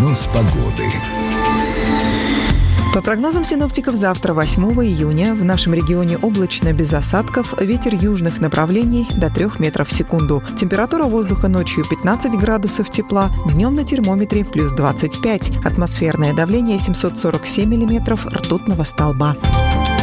Прогноз погоды. По прогнозам синоптиков, завтра, 8 июня, в нашем регионе облачно без осадков, ветер южных направлений до 3 метров в секунду. Температура воздуха ночью 15 градусов тепла, днем на термометре плюс 25. Атмосферное давление 747 миллиметров ртутного столба.